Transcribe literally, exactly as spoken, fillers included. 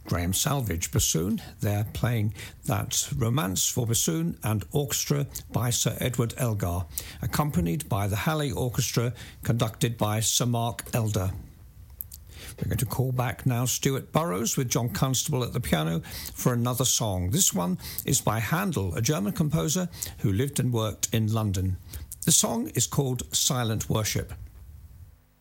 Graham Salvage bassoon. They're playing that Romance for Bassoon and Orchestra by Sir Edward Elgar, accompanied by the Halley Orchestra, conducted by Sir Mark Elder. We're going to call back now Stuart Burrows with John Constable at the piano for another song. This one is by Handel, a German composer who lived and worked in London. The song is called Silent Worship.